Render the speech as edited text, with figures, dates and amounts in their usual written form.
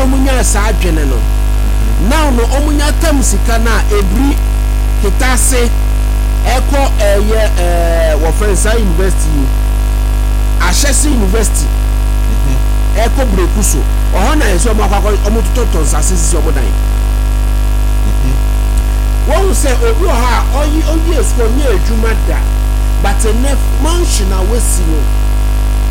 no munya sa adwene no now no omunya tam sika na ebri kitase eko wo friends university Ashesi University eko brekuso oho na yeso makwa omutoto nsasisi omodan won say obi ha oyi esko nye adwuma da but enough mention awesi no